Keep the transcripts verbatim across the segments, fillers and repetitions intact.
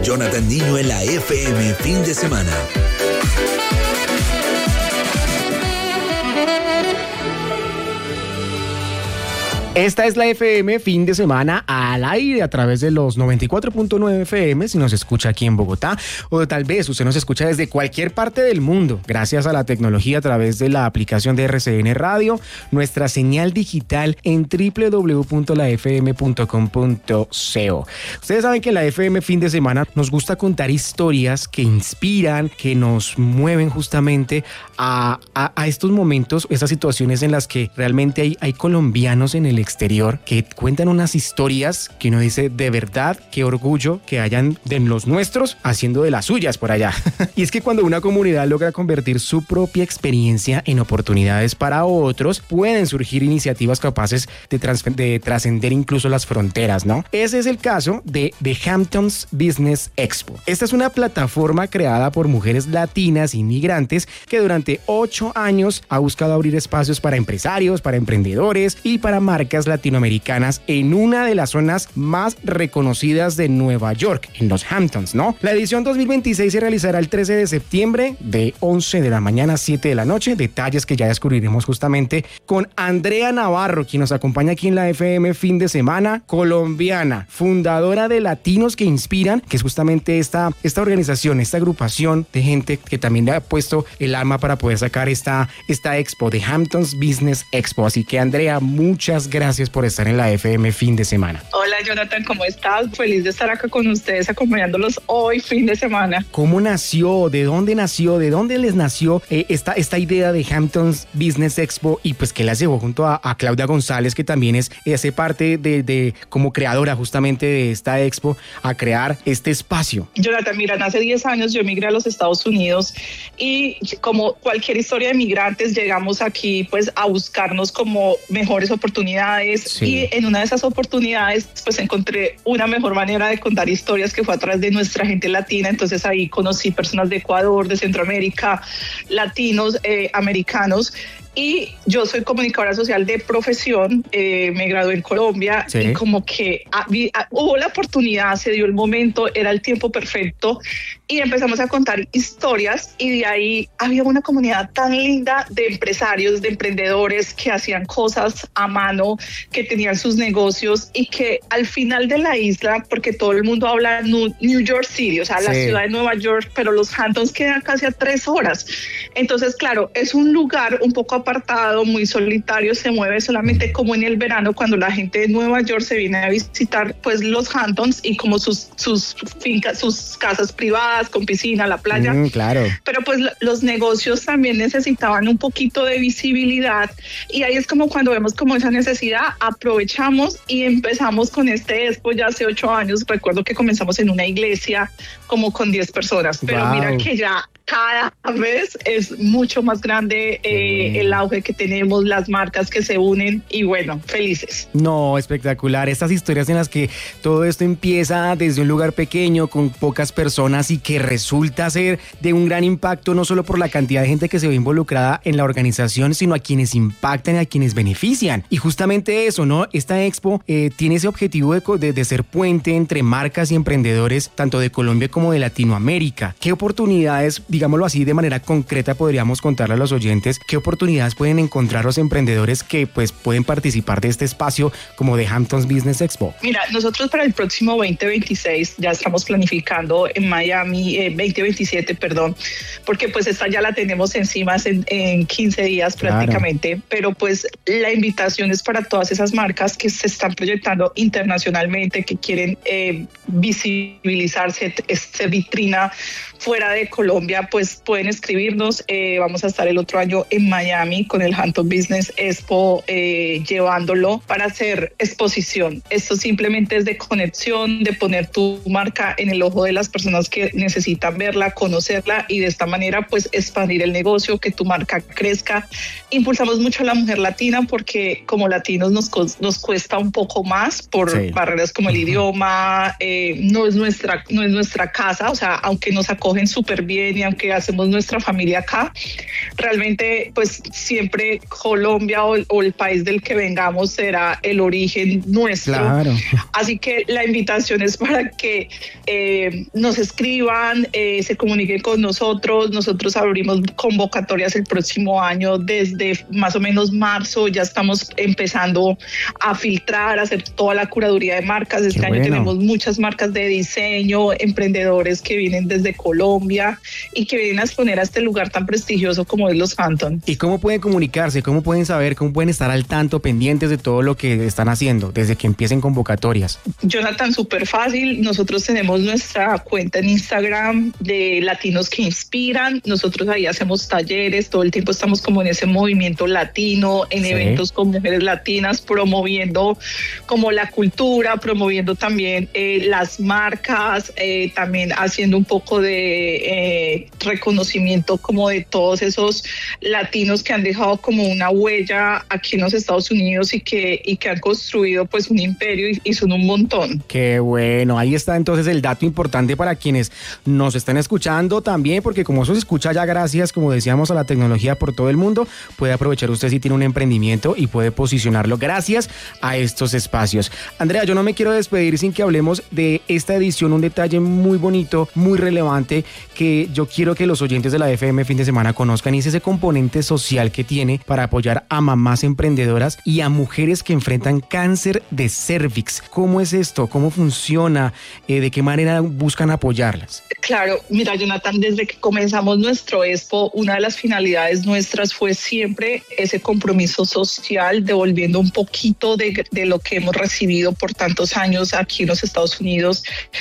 Jonathan Nino en la F M Fin de Semana. Esta es la F M Fin de Semana al aire a través de los noventa y cuatro punto nueve F M si nos escucha aquí en Bogotá, o tal vez usted nos escucha desde cualquier parte del mundo gracias a la tecnología a través de la aplicación de R C N Radio, nuestra señal digital en doble u doble u doble u punto la f m punto com punto co. Ustedes saben que en la F M Fin de Semana nos gusta contar historias que inspiran, que nos mueven justamente a, a, a estos momentos, estas situaciones en las que realmente hay, hay colombianos en el exterior que cuentan unas historias que uno dice, de verdad, qué orgullo que hayan de los nuestros haciendo de las suyas por allá. Y es que cuando una comunidad logra convertir su propia experiencia en oportunidades para otros, pueden surgir iniciativas capaces de, trans- de trascender incluso las fronteras, ¿no? Ese es el caso de The Hamptons Business Expo. Esta es una plataforma creada por mujeres latinas inmigrantes que durante ocho años ha buscado abrir espacios para empresarios, para emprendedores y para marcas latinoamericanas en una de las zonas más reconocidas de Nueva York, en los Hamptons, ¿no? La edición dos mil veintiséis se realizará el trece de septiembre de once de la mañana a siete de la noche, detalles que ya descubriremos justamente con Andrea Navarro, quien nos acompaña aquí en la F M Fin de Semana, colombiana, fundadora de Latinos que Inspiran, que es justamente esta, esta organización, esta agrupación de gente que también le ha puesto el alma para poder sacar esta, esta expo, de Hamptons Business Expo. Así que Andrea, muchas gracias Gracias por estar en la F M Fin de Semana. Hola Jonathan, ¿cómo estás? Feliz de estar acá con ustedes acompañándolos hoy fin de semana. ¿Cómo nació? ¿De dónde nació? ¿De dónde les nació eh, esta, esta idea de Hamptons Business Expo? Y pues que las llevó junto a, a Claudia González, que también es, hace parte de, de como creadora justamente de esta expo, a crear este espacio. Jonathan, mira, hace diez años yo emigré a los Estados Unidos y como cualquier historia de migrantes llegamos aquí pues a buscarnos como mejores oportunidades. Sí. Y en una de esas oportunidades pues encontré una mejor manera de contar historias que fue a través de nuestra gente latina. Entonces ahí conocí personas de Ecuador, de Centroamérica, latinos, eh, americanos. Y yo soy comunicadora social de profesión, eh, me gradué en Colombia, sí. Y como que ah, vi, ah, hubo la oportunidad, se dio el momento, era el tiempo perfecto y empezamos a contar historias y de ahí había una comunidad tan linda de empresarios, de emprendedores que hacían cosas a mano, que tenían sus negocios y que al final de la isla, porque todo el mundo habla New, New York City, o sea, sí. La ciudad de Nueva York, pero los Hamptons quedan casi a tres horas. Entonces, claro, es un lugar un poco apartado, muy solitario, se mueve solamente como en el verano cuando la gente de Nueva York se viene a visitar pues los Hamptons y como sus, sus fincas, sus casas privadas con piscina, la playa. Mm, claro. Pero pues los negocios también necesitaban un poquito de visibilidad y ahí es como cuando vemos como esa necesidad, aprovechamos y empezamos con este expo ya hace ocho años. Recuerdo que comenzamos en una iglesia como con diez personas, pero wow. Mira que ya cada vez es mucho más grande eh, bueno. El auge que tenemos, las marcas que se unen y bueno, felices. No, espectacular. Estas historias en las que todo esto empieza desde un lugar pequeño con pocas personas y que resulta ser de un gran impacto, no solo por la cantidad de gente que se ve involucrada en la organización, sino a quienes impactan y a quienes benefician. Y justamente eso, ¿no? Esta expo eh, tiene ese objetivo de, de, de ser puente entre marcas y emprendedores, tanto de Colombia como de Latinoamérica. ¿Qué oportunidades, digámoslo así, de manera concreta podríamos contarle a los oyentes, qué oportunidades pueden encontrar los emprendedores que pues pueden participar de este espacio como de Hamptons Business Expo? Mira, nosotros para el próximo veinte veintiséis ya estamos planificando en Miami, eh, veinte veintisiete, perdón, porque pues esta ya la tenemos encima en, en quince días prácticamente, claro. Pero pues la invitación es para todas esas marcas que se están proyectando internacionalmente, que quieren eh, visibilizarse, ser vitrina fuera de Colombia, pues pueden escribirnos. Eh, vamos a estar el otro año en Miami con el Hamptons Business Expo, eh, llevándolo para hacer exposición. Esto simplemente es de conexión, de poner tu marca en el ojo de las personas que necesitan verla, conocerla y de esta manera pues expandir el negocio, que tu marca crezca. Impulsamos mucho a la mujer latina porque como latinos nos, nos cuesta un poco más por sí. barreras como el uh-huh. idioma, eh, no es nuestra, no es nuestra casa, o sea, aunque nos acogen súper bien y aunque hacemos nuestra familia acá, realmente pues siempre Colombia o, o el país del que vengamos será el origen nuestro. Claro. Así que la invitación es para que eh, nos escriban, eh, se comuniquen con nosotros. Nosotros abrimos convocatorias el próximo año desde más o menos marzo. Ya estamos empezando a filtrar, a hacer toda la curaduría de marcas. Este Qué año bueno. tenemos muchas marcas de diseño, emprendedores que vienen desde Colombia y que vienen a exponer a este lugar tan prestigioso como es los Hamptons. ¿Y cómo pueden comunicarse? ¿Cómo pueden saber? ¿Cómo pueden estar al tanto, pendientes de todo lo que están haciendo desde que empiecen convocatorias? Jonathan, súper fácil. Nosotros tenemos nuestra cuenta en Instagram de Latinos que Inspiran. Nosotros ahí hacemos talleres, todo el tiempo estamos como en ese movimiento latino, en Sí. eventos con mujeres latinas, promoviendo como la cultura, promoviendo también eh, las marcas, eh, también haciendo un poco de eh, reconocimiento como de todos esos latinos que han dejado como una huella aquí en los Estados Unidos y que, y que han construido pues un imperio y, y son un montón. Qué bueno, ahí está entonces el dato importante para quienes nos están escuchando también, porque como eso se escucha ya gracias, como decíamos, a la tecnología por todo el mundo, puede aprovechar usted si tiene un emprendimiento y puede posicionarlo gracias a estos espacios. Andrea, yo no me quiero despedir sin que hablemos de esta edición, un detalle muy bonito, muy relevante, que yo quiero que los oyentes de la F M Fin de Semana conozcan, y es ese componente social que tiene para apoyar a mamás emprendedoras y a mujeres que enfrentan cáncer de cervix. ¿Cómo es esto? ¿Cómo funciona? Eh, ¿De qué manera buscan apoyarlas? Claro, mira, Jonathan, desde que comenzamos nuestro Expo, una de las finalidades nuestras fue siempre ese compromiso social, devolviendo un poquito de, de lo que hemos recibido por tantos años aquí en los Estados Unidos,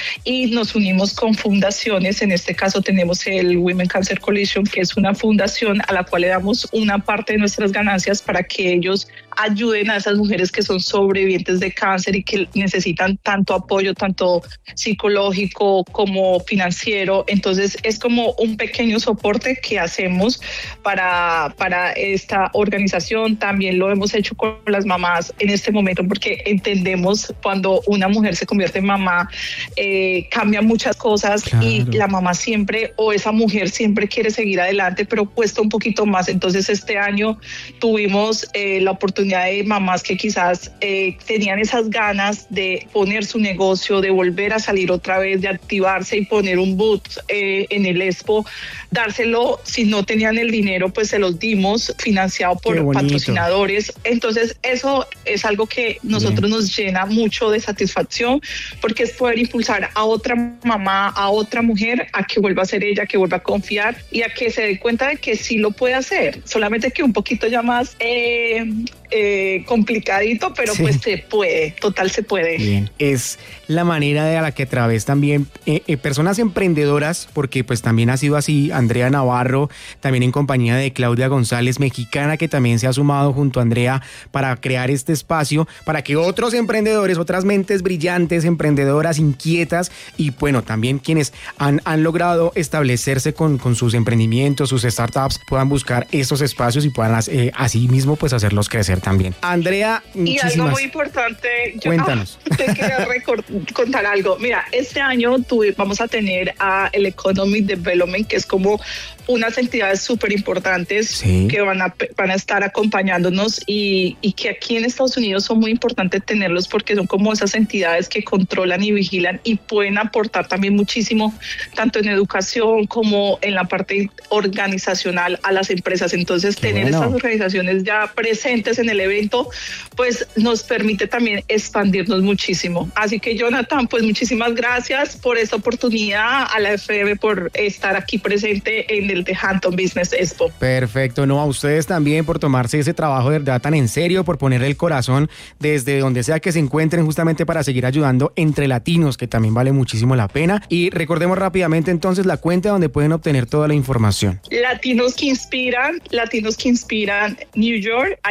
y nos unimos con fundaciones. En este caso tenemos el Women Cancer Coalition, que es una fundación a la cual le damos una parte de nuestras ganancias para que ellos ayuden a esas mujeres que son sobrevivientes de cáncer y que necesitan tanto apoyo, tanto psicológico como financiero. Entonces es como un pequeño soporte que hacemos para, para esta organización. También lo hemos hecho con las mamás en este momento, porque entendemos cuando una mujer se convierte en mamá, eh, cambian muchas cosas. Claro. Y la mamá siempre, o esa mujer siempre quiere seguir adelante, pero cuesta un poquito más. Entonces este año tuvimos eh, la oportunidad de mamás que quizás eh, tenían esas ganas de poner su negocio, de volver a salir otra vez, de activarse y poner un booth eh, en el Expo, dárselo. Si no tenían el dinero, pues se los dimos, financiado por patrocinadores. Entonces eso es algo que nosotros Bien. Nos llena mucho de satisfacción, porque es poder impulsar a otra mamá, a otra mujer, a que vuelva a ser ella, que vuelva a confiar y a que se dé cuenta de que sí lo puede hacer, solamente que un poquito ya más eh, eh, complicadito, pero sí. Pues se puede, total se puede. Bien, es la manera de a la que a través también eh, eh, personas emprendedoras, porque pues también ha sido así, Andrea Navarro, también en compañía de Claudia González, mexicana, que también se ha sumado junto a Andrea para crear este espacio, para que otros emprendedores, otras mentes brillantes, emprendedoras, inquietas, y bueno, también quienes han, han logrado establecerse con, con sus emprendimientos, sus startups, puedan buscar estos espacios y puedan eh, así mismo pues hacerlos crecer también. Andrea, muchísimas... Y algo muy importante, yo Cuéntanos. No, te quería record- contar algo. Mira, este año tuve, vamos a tener a el Economic Development, que es como unas entidades súper importantes sí. que van a, van a estar acompañándonos y, y que aquí en Estados Unidos son muy importantes tenerlos, porque son como esas entidades que controlan y vigilan y pueden aportar también muchísimo, tanto en educación como en la parte organizacional a las empresas. Entonces, Qué tener bueno. Estas organizaciones ya presentes en el evento, pues nos permite también expandirnos muchísimo. Así que, Jonathan, pues muchísimas gracias por esta oportunidad, a la F M por estar aquí presente en el de Hampton Business Expo. Perfecto, no, a ustedes también por tomarse ese trabajo de verdad tan en serio, por ponerle el corazón desde donde sea que se encuentren, justamente para seguir ayudando entre latinos, que también vale muchísimo la pena. Y recordemos rápidamente entonces la cuenta donde pueden obtener toda la información. Latinos que Inspiran, Latinos que Inspiran New York, ahí pueden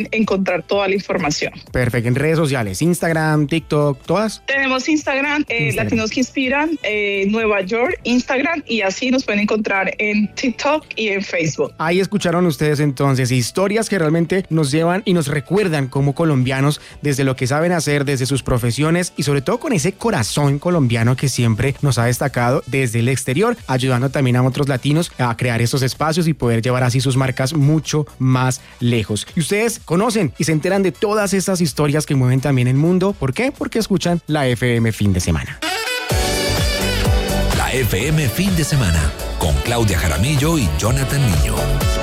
pueden encontrar toda la información. Perfecto. En redes sociales, Instagram, TikTok, ¿todas? Tenemos Instagram, eh, Instagram. Latinos que Inspiran, eh, Nueva York, Instagram, y así nos pueden encontrar en TikTok y en Facebook. Ahí escucharon ustedes entonces historias que realmente nos llevan y nos recuerdan como colombianos desde lo que saben hacer, desde sus profesiones y sobre todo con ese corazón colombiano que siempre nos ha destacado desde el exterior, ayudando también a otros latinos a crear estos espacios y poder llevar así sus marcas mucho más lejos. Y ustedes conocen y se enteran de todas estas historias que mueven también el mundo. ¿Por qué? Porque escuchan la F M Fin de Semana. La F M Fin de Semana con Claudia Jaramillo y Jonathan Niño.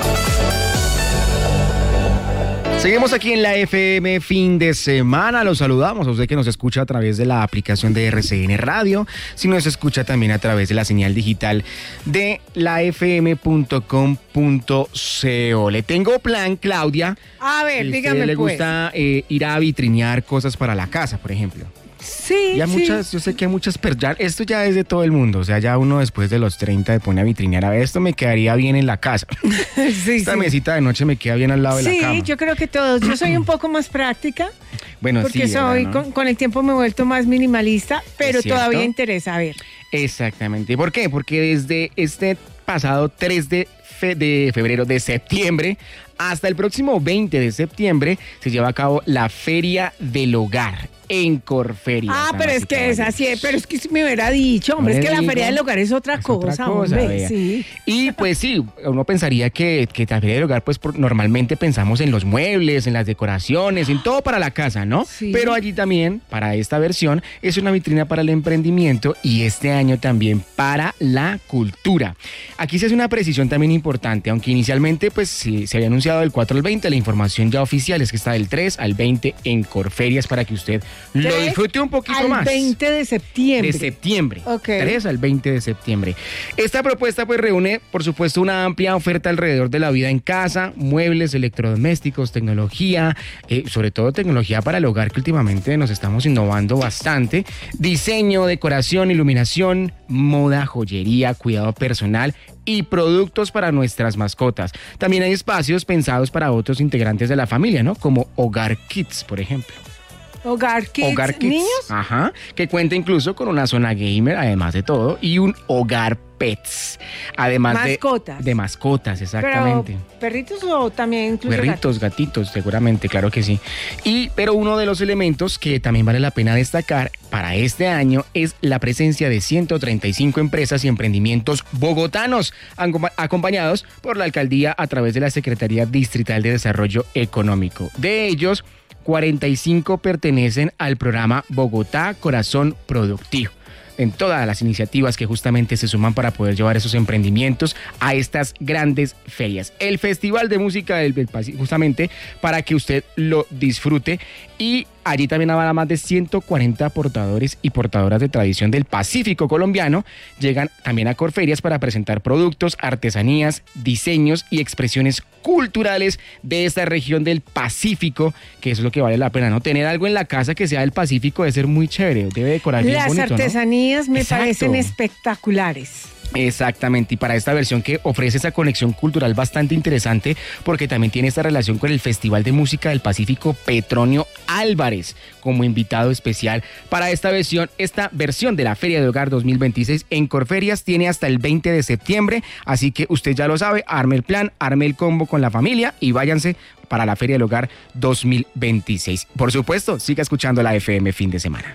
Seguimos aquí en la F M Fin de Semana. Los saludamos a usted que nos escucha a través de la aplicación de R C N Radio, si nos escucha también a través de la señal digital de la f m punto com punto co. Le tengo plan, Claudia. A ver, si dígame, le pues. gusta eh, ir a vitrinear cosas para la casa, por ejemplo. Sí, ya sí. muchas, yo sé que hay muchas, pero ya, esto ya es de todo el mundo. O sea, ya uno después de los treinta se pone a vitrinear. A ver, esto me quedaría bien en la casa. sí, Esta sí. mesita de noche me queda bien al lado de sí, la cama. Sí, yo creo que todos. Yo soy un poco más práctica. Bueno, porque sí, soy, ¿verdad, no? con, con el tiempo me he vuelto más minimalista, pero ¿cierto? todavía interesa. A ver. Exactamente. ¿Por qué? Porque desde este pasado tres de febrero, de septiembre, hasta el próximo veinte de septiembre, se lleva a cabo la Feria del Hogar en Corferias. Ah, pero es que es así, pero es que si me hubiera dicho, hombre, No es que le la Feria digo. del Hogar es otra Es cosa, otra cosa, hombre, vea. sí. Y pues sí, uno pensaría que, que la Feria del Hogar, pues por- normalmente pensamos en los muebles, en las decoraciones, en todo para la casa, ¿no? Sí. Pero allí también, para esta versión, es una vitrina para el emprendimiento y este año también para la cultura. Aquí se hace una precisión también importante, aunque inicialmente pues sí, se había anunciado del cuatro al veinte, la información ya oficial es que está del tres al veinte en Corferias para que usted lo Tres disfrute un poquito al más. veinte de septiembre. De septiembre. Ok. tres al veinte de septiembre. Esta propuesta pues reúne, por supuesto, una amplia oferta alrededor de la vida en casa, muebles, electrodomésticos, tecnología, eh, sobre todo tecnología para el hogar que últimamente nos estamos innovando bastante, diseño, decoración, iluminación, moda, joyería, cuidado personal y productos para nuestras mascotas. También hay espacios pensados para otros integrantes de la familia, ¿no? Como Hogar Kids, por ejemplo. Hogar Kids, Hogar Kids. niños. Ajá. Que cuenta incluso con una zona gamer, además de todo, y un hogar pets. Además Mascotas. de. De mascotas, exactamente. Pero, ¿perritos o también incluso Perritos, gatitos, seguramente, claro que sí. Y, pero uno de los elementos que también vale la pena destacar para este año es la presencia de ciento treinta y cinco empresas y emprendimientos bogotanos, acompa- acompañados por la alcaldía a través de la Secretaría Distrital de Desarrollo Económico. De ellos, cuarenta y cinco pertenecen al programa Bogotá Corazón Productivo. En todas las iniciativas que justamente se suman para poder llevar esos emprendimientos a estas grandes ferias. El Festival de Música del, del Pacífico, justamente para que usted lo disfrute. Y allí también habrá más de ciento cuarenta portadores y portadoras de tradición del Pacífico colombiano. Llegan también a Corferias para presentar productos, artesanías, diseños y expresiones culturales de esta región del Pacífico, que eso es lo que vale la pena, ¿no? Tener algo en la casa que sea del Pacífico debe ser muy chévere, debe decorar bien Las bonito, ¿no? artesanías me Exacto. parecen espectaculares. Exactamente, y para esta versión que ofrece esa conexión cultural bastante interesante, porque también tiene esta relación con el Festival de Música del Pacífico Petronio Álvarez como invitado especial. Para esta versión, esta versión de la Feria de Hogar dos mil veintiséis en Corferias tiene hasta el veinte de septiembre, así que usted ya lo sabe, arme el plan, arme el combo con la familia y váyanse para la Feria del Hogar dos mil veintiséis. Por supuesto, siga escuchando la F M Fin de Semana.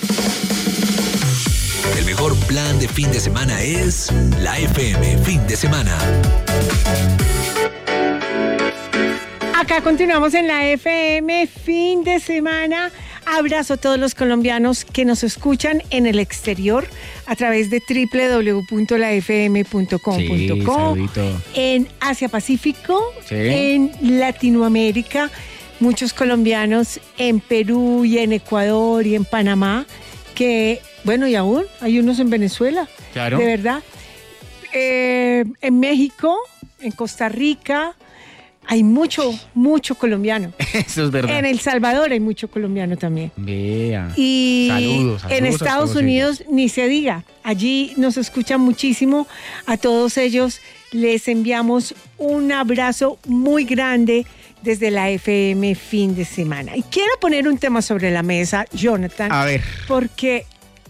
El mejor plan de fin de semana es la F M Fin de Semana. Acá continuamos en la F M Fin de Semana. Abrazo a todos los colombianos que nos escuchan en el exterior a través de doble u doble u doble u punto la f m punto com punto co, saludito. en Asia Pacífico, Sí. en Latinoamérica, muchos colombianos en Perú y en Ecuador y en Panamá, que, bueno, y aún hay unos en Venezuela, Claro. de verdad. Eh, en México, en Costa Rica, hay mucho, mucho colombiano. Eso es verdad. En El Salvador hay mucho colombiano también. Vea. Y Saludos, saludos en a Estados todos Unidos ni se diga. Allí nos escuchan muchísimo. A todos ellos les enviamos un abrazo muy grande desde la F M fin de semana. Y quiero poner un tema sobre la mesa, Jonathan. A ver. Porque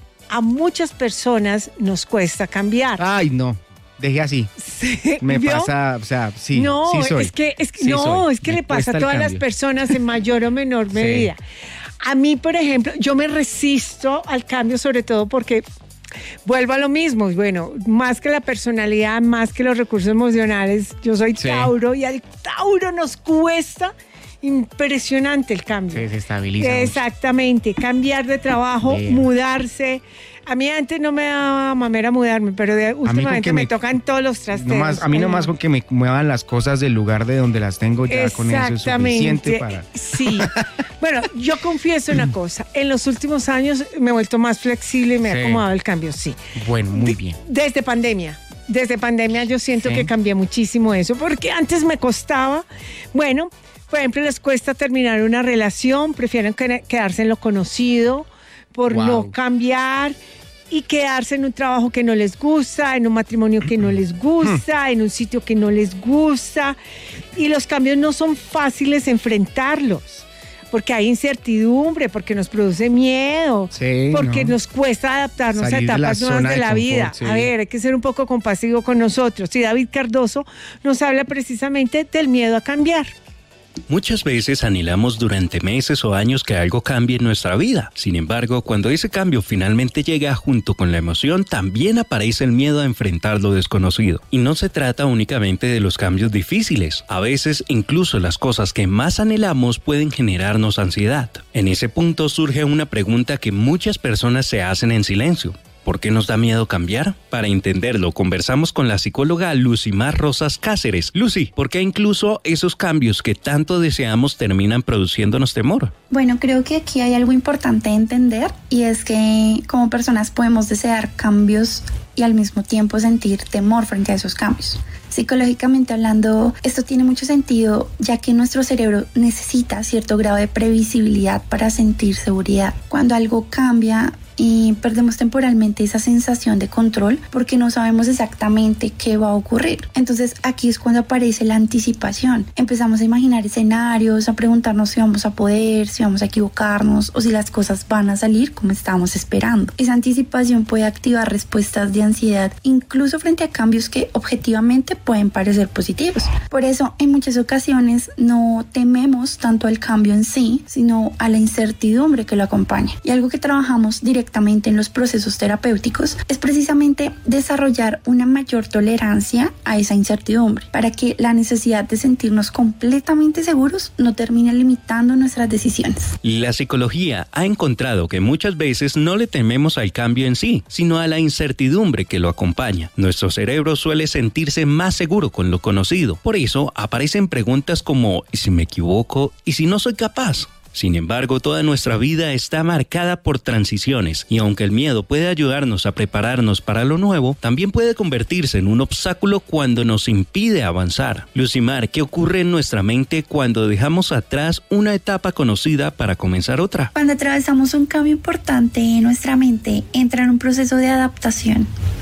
a muchas personas nos cuesta cambiar. Ay, no. Deje así. Sí, Me ¿vio? pasa, o sea, sí, no, sí soy. es que, es que Sí no, soy. es que Me le pasa a cuesta el todas las cambio. personas en mayor o menor medida. A mí, por ejemplo, yo me resisto al cambio, sobre todo porque vuelvo a lo mismo. Bueno, más que la personalidad, más que los recursos emocionales, yo soy Sí. Tauro y al Tauro nos cuesta impresionante el cambio. Se desestabiliza mucho. Exactamente, cambiar de trabajo, Vea. mudarse. A mí antes no me daba mamera mudarme, pero de, con últimamente que me, me- tocan todos los trasteros. Nomás- a mí Ay, nomás no. con que me muevan las cosas del lugar de donde las tengo, ya con eso es suficiente Exactamente, para... sí. Bueno, yo confieso una cosa. En los últimos años me he vuelto más flexible y me Sí. ha acomodado el cambio, sí. Bueno, muy bien. Desde pandemia. Desde pandemia yo siento Sí. que cambié muchísimo eso, porque antes me costaba, bueno, por ejemplo, les cuesta terminar una relación, prefieren que- quedarse en lo conocido por Wow. no cambiar y quedarse en un trabajo que no les gusta, en un matrimonio que no les gusta, en un sitio que no les gusta. Y los cambios no son fáciles enfrentarlos, porque hay incertidumbre, porque nos produce miedo, Sí, porque ¿no? nos cuesta adaptarnos Salir a de la etapas nuevas zona de de la confort, vida. sí. A ver, hay que ser un poco compasivo con nosotros. Y David Cardoso nos habla precisamente del miedo a cambiar. Muchas veces anhelamos durante meses o años que algo cambie en nuestra vida. Sin embargo, cuando ese cambio finalmente llega junto con la emoción, también aparece el miedo a enfrentar lo desconocido. Y no se trata únicamente de los cambios difíciles. A veces, incluso las cosas que más anhelamos pueden generarnos ansiedad. En ese punto surge una pregunta que muchas personas se hacen en silencio. ¿Por qué nos da miedo cambiar? Para entenderlo, conversamos con la psicóloga Lucimar Rosas Cáceres. Lucy, ¿por qué incluso esos cambios que tanto deseamos terminan produciéndonos temor? Bueno, creo que aquí hay algo importante de entender y es que como personas podemos desear cambios y al mismo tiempo sentir temor frente a esos cambios. Psicológicamente hablando, esto tiene mucho sentido ya que nuestro cerebro necesita cierto grado de previsibilidad para sentir seguridad. Cuando algo cambia, y perdemos temporalmente esa sensación de control porque no sabemos exactamente qué va a ocurrir. Entonces aquí es cuando aparece la anticipación. Empezamos a imaginar escenarios, a preguntarnos si vamos a poder, si vamos a equivocarnos o si las cosas van a salir como estábamos esperando. Esa anticipación puede activar respuestas de ansiedad incluso frente a cambios que objetivamente pueden parecer positivos. Por eso en muchas ocasiones no tememos tanto al cambio en sí, sino a la incertidumbre que lo acompaña. Y algo que trabajamos directamente en los procesos terapéuticos es precisamente desarrollar una mayor tolerancia a esa incertidumbre para que la necesidad de sentirnos completamente seguros no termine limitando nuestras decisiones. La psicología ha encontrado que muchas veces no le tememos al cambio en sí, sino a la incertidumbre que lo acompaña. Nuestro cerebro suele sentirse más seguro con lo conocido. Por eso aparecen preguntas como ¿y si me equivoco? ¿Y si no soy capaz? Sin embargo, toda nuestra vida está marcada por transiciones y aunque el miedo puede ayudarnos a prepararnos para lo nuevo, también puede convertirse en un obstáculo cuando nos impide avanzar. Lucimar, ¿qué ocurre en nuestra mente cuando dejamos atrás una etapa conocida para comenzar otra? Cuando atravesamos un cambio importante en nuestra mente, entra en un proceso de adaptación.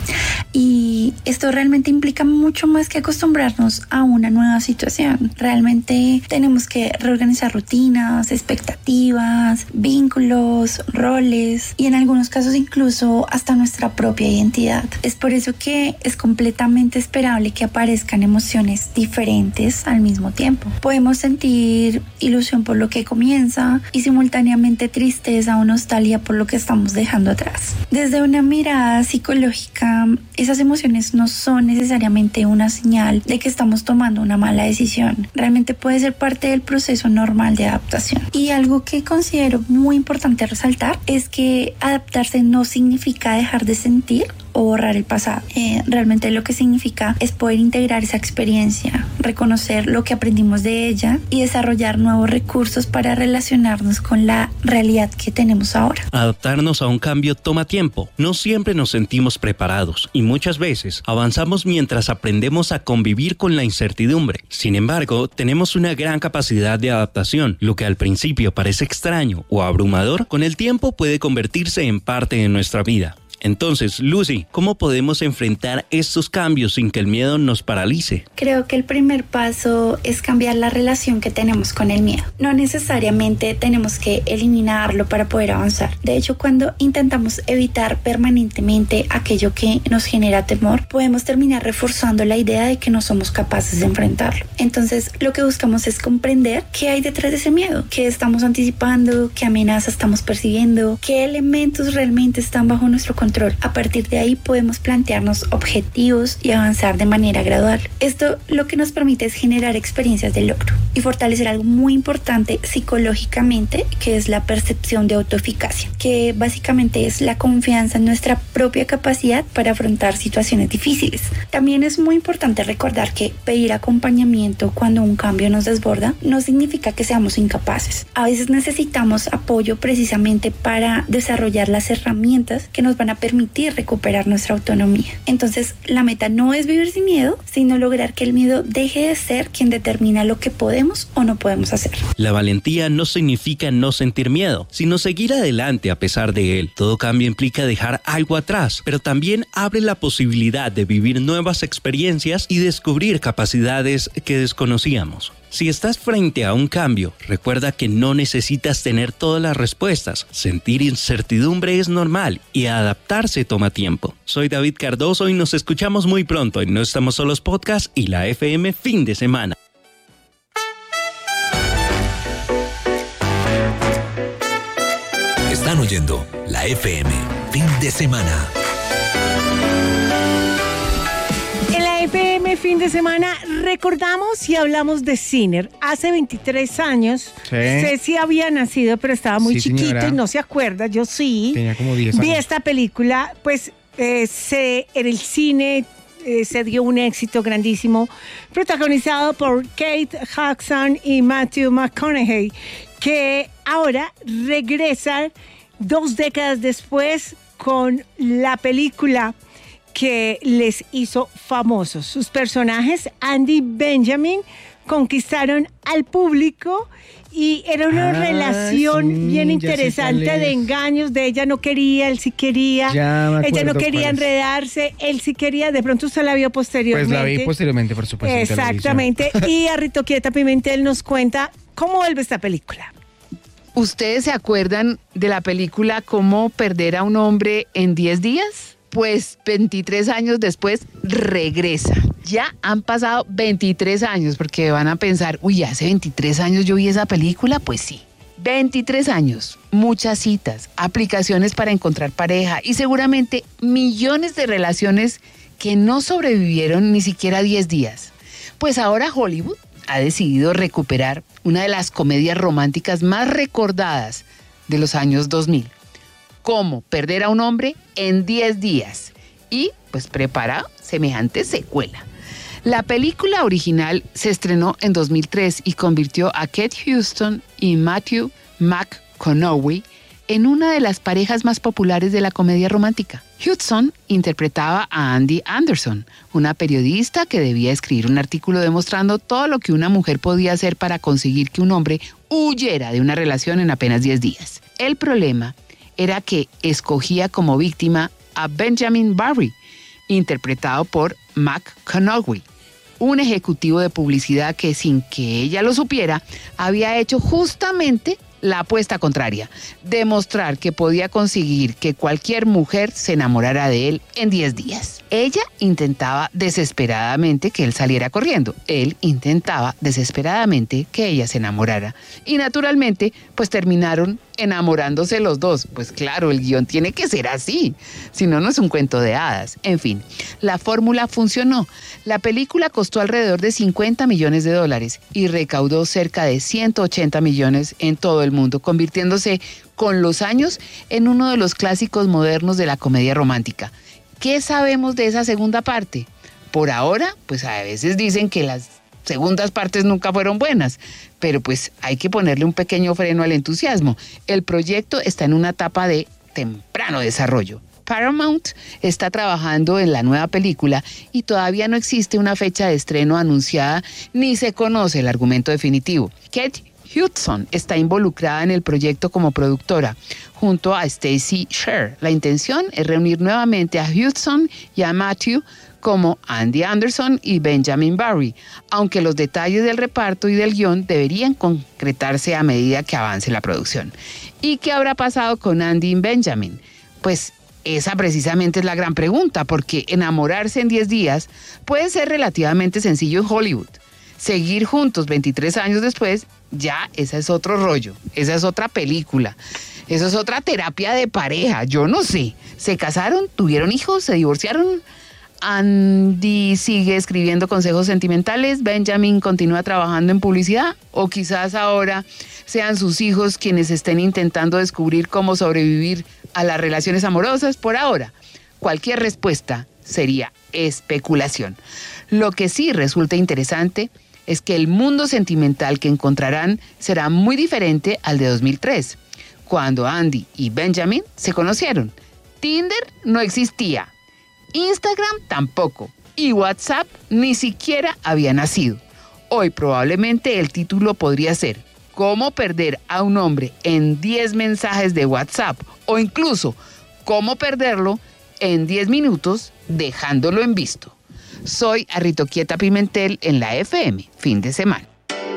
Y esto realmente implica mucho más que acostumbrarnos a una nueva situación. Realmente tenemos que reorganizar rutinas, expectativas, vínculos, roles y en algunos casos incluso hasta nuestra propia identidad. Es por eso que es completamente esperable que aparezcan emociones diferentes al mismo tiempo. Podemos sentir ilusión por lo que comienza y simultáneamente tristeza o nostalgia por lo que estamos dejando atrás. Desde una mirada psicológica, esas emociones no son necesariamente una señal de que estamos tomando una mala decisión. Realmente puede ser parte del proceso normal de adaptación. Y algo que considero muy importante resaltar es que adaptarse no significa dejar de sentir o borrar el pasado. Eh, realmente lo que significa es poder integrar esa experiencia, reconocer lo que aprendimos de ella y desarrollar nuevos recursos para relacionarnos con la realidad que tenemos ahora. Adaptarnos a un cambio toma tiempo. No siempre nos sentimos preparados y muchas veces avanzamos mientras aprendemos a convivir con la incertidumbre. Sin embargo, tenemos una gran capacidad de adaptación. Lo que al principio parece extraño o abrumador, con el tiempo puede convertirse en parte de nuestra vida. Entonces, Lucy, ¿cómo podemos enfrentar estos cambios sin que el miedo nos paralice? Creo que el primer paso es cambiar la relación que tenemos con el miedo. No necesariamente tenemos que eliminarlo para poder avanzar. De hecho, cuando intentamos evitar permanentemente aquello que nos genera temor, podemos terminar reforzando la idea de que no somos capaces de enfrentarlo. Entonces, lo que buscamos es comprender qué hay detrás de ese miedo, qué estamos anticipando, qué amenaza estamos percibiendo, qué elementos realmente están bajo nuestro control. A partir de ahí podemos plantearnos objetivos y avanzar de manera gradual. Esto lo que nos permite es generar experiencias de logro y fortalecer algo muy importante psicológicamente, que es la percepción de autoeficacia, que básicamente es la confianza en nuestra propia capacidad para afrontar situaciones difíciles. También es muy importante recordar que pedir acompañamiento cuando un cambio nos desborda no significa que seamos incapaces. A veces necesitamos apoyo precisamente para desarrollar las herramientas que nos van a permitir recuperar nuestra autonomía. Entonces, la meta no es vivir sin miedo, sino lograr que el miedo deje de ser quien determina lo que podemos o no podemos hacer. La valentía no significa no sentir miedo, sino seguir adelante a pesar de él. Todo cambio implica dejar algo atrás, pero también abre la posibilidad de vivir nuevas experiencias y descubrir capacidades que desconocíamos. Si estás frente a un cambio, recuerda que no necesitas tener todas las respuestas. Sentir incertidumbre es normal y adaptarse toma tiempo. Soy David Cardoso y nos escuchamos muy pronto en No Estamos Solos Podcast y la F M Fin de Semana. Están oyendo la F M Fin de Semana. F M Fin de Semana, recordamos y hablamos de Sinner. Hace veintitrés años, Sí. Ceci había nacido, pero estaba muy Sí, chiquito señora. y no se acuerda. Yo sí. Tenía como diez Vi años. esta película, pues eh, se, en el cine eh, se dio un éxito grandísimo, protagonizado por Kate Hudson y Matthew McConaughey, que ahora regresan dos décadas después con la película que les hizo famosos. Sus personajes, Andy y Benjamin, conquistaron al público y era una Ah, relación sí, bien ya sé interesante cuál de es. engaños, de ella no quería, él sí quería, Ya me ella no acuerdo quería cuál es. enredarse, él sí quería, de pronto usted la vio posteriormente. Pues la vi posteriormente, por supuesto. en televisión. Exactamente, y a Ritoquieta Pimentel nos cuenta cómo vuelve esta película. ¿Ustedes se acuerdan de la película Cómo perder a un hombre en diez días? Pues veintitrés años después regresa. Ya han pasado veintitrés años, porque van a pensar, uy, hace veintitrés años yo vi esa película. Pues sí, veintitrés años, muchas citas, aplicaciones para encontrar pareja y seguramente millones de relaciones que no sobrevivieron ni siquiera diez días. Pues ahora Hollywood ha decidido recuperar una de las comedias románticas más recordadas de los años dos mil. Cómo perder a un hombre en diez días. Y pues prepara semejante secuela. La película original se estrenó en dos mil tres y convirtió a Kate Hudson y Matthew McConaughey en una de las parejas más populares de la comedia romántica. Hudson interpretaba a Andy Anderson, una periodista que debía escribir un artículo demostrando todo lo que una mujer podía hacer para conseguir que un hombre huyera de una relación en apenas diez días. El problema era que escogía como víctima a Benjamin Barry, interpretado por McConaughey, un ejecutivo de publicidad que, sin que ella lo supiera, había hecho justamente la apuesta contraria, demostrar que podía conseguir que cualquier mujer se enamorara de él en diez días. Ella intentaba desesperadamente que él saliera corriendo. Él intentaba desesperadamente que ella se enamorara. Y naturalmente, pues terminaron enamorándose los dos. Pues claro, el guión tiene que ser así. Si no, no es un cuento de hadas. En fin, la fórmula funcionó. La película costó alrededor de cincuenta millones de dólares y recaudó cerca de ciento ochenta millones en todo el mundo, convirtiéndose con los años en uno de los clásicos modernos de la comedia romántica. ¿Qué sabemos de esa segunda parte? Por ahora, pues a veces dicen que las segundas partes nunca fueron buenas, pero pues hay que ponerle un pequeño freno al entusiasmo. El proyecto está en una etapa de temprano desarrollo. Paramount está trabajando en la nueva película y todavía no existe una fecha de estreno anunciada ni se conoce el argumento definitivo. Kate Hudson está involucrada en el proyecto como productora, junto a Stacey Sher. La intención es reunir nuevamente a Hudson y a Matthew como Andy Anderson y Benjamin Barry, aunque los detalles del reparto y del guión deberían concretarse a medida que avance la producción. ¿Y qué habrá pasado con Andy y Benjamin? Pues esa precisamente es la gran pregunta, porque enamorarse en diez días puede ser relativamente sencillo en Hollywood. Seguir juntos veintitrés años después, ya esa es otro rollo, esa es otra película, eso es otra terapia de pareja, yo no sé. ¿Se casaron? ¿Tuvieron hijos? ¿Se divorciaron? Andy sigue escribiendo consejos sentimentales, Benjamin continúa trabajando en publicidad, o quizás ahora sean sus hijos quienes estén intentando descubrir cómo sobrevivir a las relaciones amorosas. Por ahora, cualquier respuesta sería especulación. Lo que sí resulta interesante es que el mundo sentimental que encontrarán será muy diferente al de dos mil tres, cuando Andy y Benjamin se conocieron. Tinder no existía, Instagram tampoco, y WhatsApp ni siquiera había nacido. Hoy probablemente el título podría ser ¿Cómo perder a un hombre en diez mensajes de WhatsApp? O incluso ¿Cómo perderlo en diez minutos dejándolo en visto? Soy Arritoquieta Pimentel en la F M, fin de semana.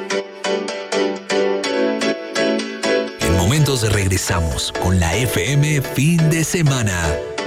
En momentos regresamos con la F M, fin de semana.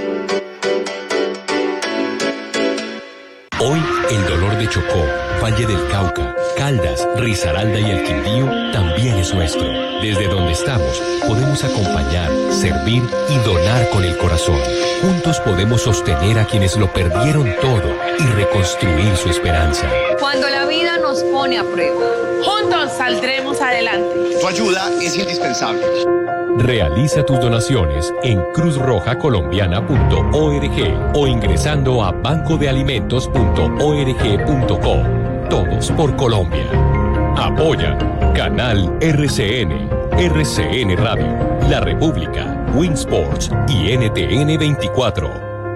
Hoy, el dolor de Chocó, Valle del Cauca, Caldas, Risaralda y el Quindío también es nuestro. Desde donde estamos, podemos acompañar, servir y donar con el corazón. Juntos podemos sostener a quienes lo perdieron todo y reconstruir su esperanza. Cuando la vida nos pone a prueba, juntos saldremos adelante. Tu ayuda es indispensable. Realiza tus donaciones en cruz roja colombiana punto org o ingresando a banco de alimentos punto org punto co. Todos por Colombia. Apoya Canal R C N, R C N Radio, La República, Winsports y N T N veinticuatro.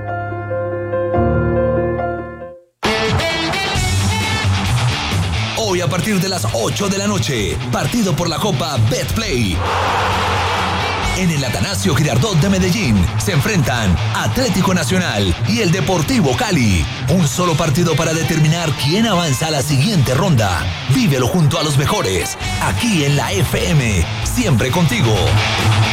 Hoy a partir de las ocho de la noche, partido por la Copa Betplay. En el Atanasio Girardot de Medellín se enfrentan Atlético Nacional y el Deportivo Cali. Un solo partido para determinar quién avanza a la siguiente ronda. Vívelo junto a los mejores, aquí en la F M, siempre contigo.